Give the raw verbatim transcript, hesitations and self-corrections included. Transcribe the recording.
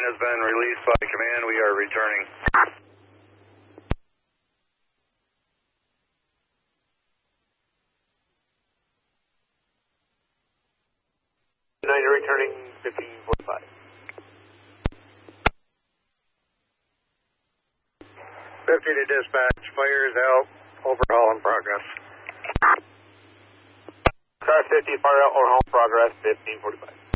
has been released by command. We are returning. nine, you're returning fifteen forty-five. fifty to dispatch. Fires out. Overhaul in progress. Car fifty, fire out, overhaul in progress, fifteen forty-five.